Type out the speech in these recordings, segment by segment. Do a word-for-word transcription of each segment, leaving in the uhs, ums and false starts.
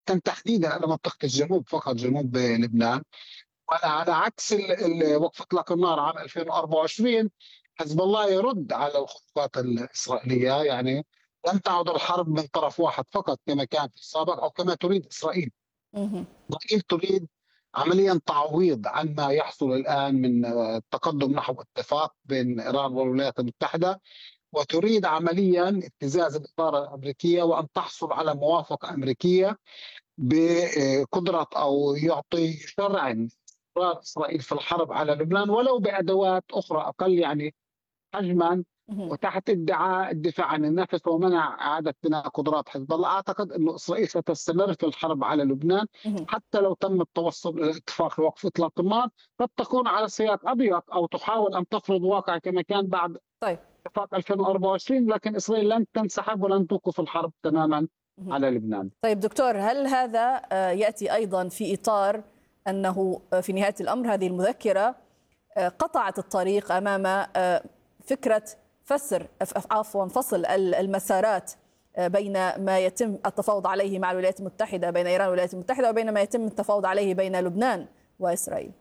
كان تحديدا على منطقة الجنوب فقط، جنوب لبنان. وعلى عكس ال- ال- وقف اطلاق النار عام ألفين وأربعة وعشرين، حزب الله يرد على الخطوات الاسرائيليه، يعني لم تعد الحرب من طرف واحد فقط كما كان في السابق او كما تريد اسرائيل. مهم. اسرائيل تريد عمليا تعويض عن ما يحصل الان من آه، التقدم نحو اتفاق بين ايران والولايات المتحده، وتريد عمليا ابتزاز الاداره الامريكيه وان تحصل على موافقه امريكيه بقدرة أو يعطي يشرعن استمرار إسرائيل في الحرب على لبنان ولو بأدوات أخرى أقل يعني حجما، مهم. وتحت ادعاء الدفاع عن النفس ومنع إعادة بناء قدرات حزب الله. أعتقد أن إسرائيل ستستمر في الحرب على لبنان مهم. حتى لو تم التوصل إلى اتفاق لوقف إطلاق النار، قد تكون على سياق أضيق أو تحاول أن تفرض واقع كما كان بعد طيب. اتفاق ألفين وأربعة وعشرين، لكن إسرائيل لن تنسحب ولن توقف الحرب تماما مهم. على لبنان. طيب دكتور، هل هذا آه، يأتي أيضا في إطار أنه آه، في نهاية الأمر هذه المذكرة آه، قطعت الطريق أمام آه، فكرة فسر عفوا فصل المسارات آه، بين ما يتم التفاوض عليه مع الولايات المتحدة، بين إيران والولايات المتحدة، وبين ما يتم التفاوض عليه بين لبنان وإسرائيل؟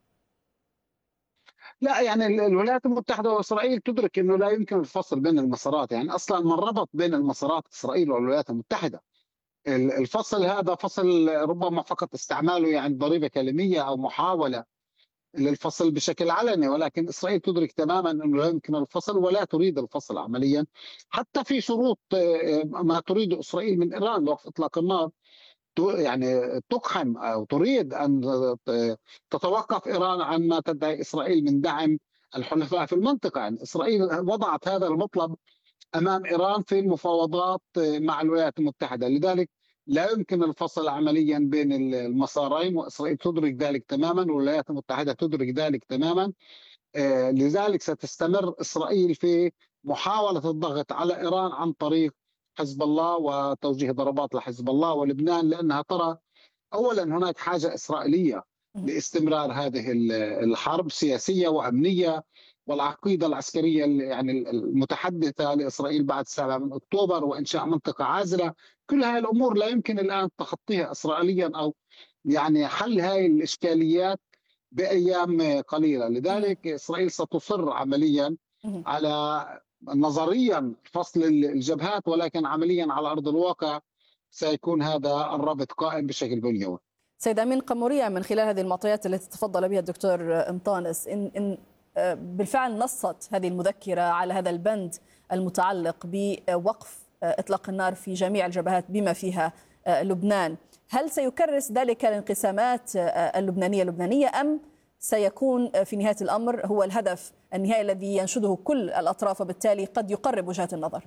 لا يعني ال- الولايات المتحدة وإسرائيل تدرك أنه لا يمكن الفصل بين المسارات، يعني أصلا من ربط بين المسارات إسرائيل والولايات المتحدة. ال- الفصل هذا فصل ربما فقط استعماله يعني ضريبة كلامية أو محاولة للفصل بشكل علني، ولكن إسرائيل تدرك تماما أنه لا يمكن الفصل ولا تريد الفصل عمليا. حتى في شروط آه، ما تريد إسرائيل من إيران لوقف إطلاق النار، يعني تقحم أو تريد أن تتوقف إيران عن ما تدعي إسرائيل من دعم الحلفاء في المنطقة. يعني إسرائيل وضعت هذا المطلب أمام إيران في المفاوضات مع الولايات المتحدة، لذلك لا يمكن الفصل عمليا بين المسارين، وإسرائيل تدرك ذلك تماما والولايات المتحدة تدرك ذلك تماما. آه، لذلك ستستمر إسرائيل في محاولة الضغط على إيران عن طريق حزب الله وتوجيه ضربات لحزب الله ولبنان، لأنها ترى أولا هناك حاجة إسرائيلية لاستمرار هذه الحرب سياسية وأمنية، والعقيدة العسكرية يعني المتحدثة لإسرائيل بعد السابع من أكتوبر وإنشاء منطقة عازلة، كل هذه الأمور لا يمكن الآن تخطيها إسرائيليا أو يعني حل هذه الإشكاليات بأيام قليلة. لذلك إسرائيل ستصر عمليا على نظريا فصل الجبهات، ولكن عمليا على أرض الواقع سيكون هذا الرابط قائم بشكل بنيوي. سيد أمين قمورية، من خلال هذه المعطيات التي تفضل بها الدكتور انطانس، إن, إن بالفعل نصت هذه المذكرة على هذا البند المتعلق بوقف إطلاق النار في جميع الجبهات بما فيها لبنان، هل سيكرس ذلك الانقسامات اللبنانية اللبنانية أم سيكون في نهاية الأمر هو الهدف النهائي الذي ينشده كل الأطراف وبالتالي قد يقرب وجهات النظر؟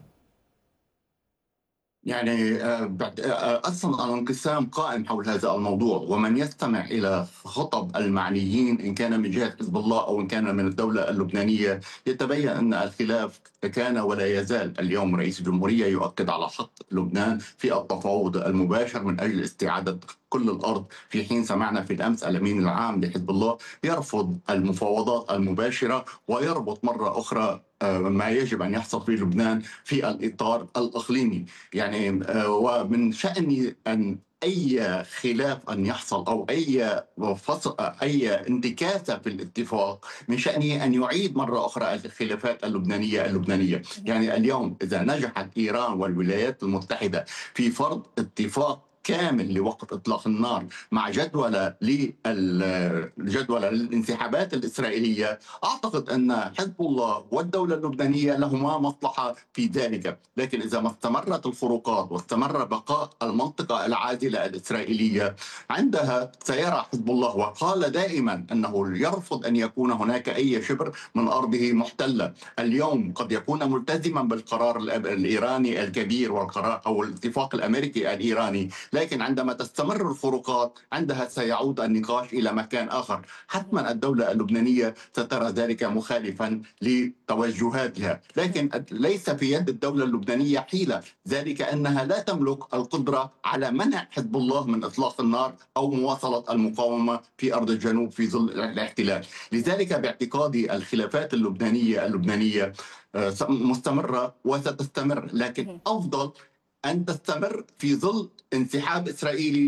يعني آه، بعد آه، أصلا الانقسام قائم حول هذا الموضوع، ومن يستمع إلى خطب المعنيين إن كان من جهة حزب الله أو إن كان من الدولة اللبنانية يتبين أن الخلاف كان ولا يزال. اليوم رئيس الجمهورية يؤكد على حق لبنان في التفاوض المباشر من أجل استعادة كل الأرض، في حين سمعنا في الأمس الأمين العام لحزب الله يرفض المفاوضات المباشرة ويربط مرة أخرى ما يجب أن يحصل في لبنان في الإطار الإقليمي. يعني ومن شأني أن أي خلاف أن يحصل أو أي فصل أي انتكاسة في الاتفاق من شأنه أن يعيد مرة أخرى الخلافات اللبنانية اللبنانية. يعني اليوم إذا نجحت إيران والولايات المتحدة في فرض اتفاق كامل لوقف إطلاق النار مع جدولة للجدولة للانسحابات الإسرائيلية، أعتقد أن حزب الله والدولة اللبنانية لهما مصلحة في ذلك. لكن إذا ما استمرت الخروقات واستمر بقاء المنطقة العازلة الإسرائيلية، عندها سيرى حزب الله، وقال دائما أنه يرفض أن يكون هناك أي شبر من أرضه محتلة. اليوم قد يكون ملتزما بالقرار الإيراني الكبير والقرار أو الاتفاق الأمريكي الإيراني، لكن عندما تستمر الخروقات عندها سيعود النقاش إلى مكان آخر. حتما الدولة اللبنانية سترى ذلك مخالفا لتوجهاتها، لكن ليس في يد الدولة اللبنانية حيلة، ذلك أنها لا تملك القدرة على منع حزب الله من إطلاق النار أو مواصلة المقاومة في أرض الجنوب في ظل الاحتلال. لذلك باعتقادي الخلافات اللبنانية اللبنانية مستمرة وستستمر، لكن أفضل أن تستمر في ظل انسحاب إسرائيلي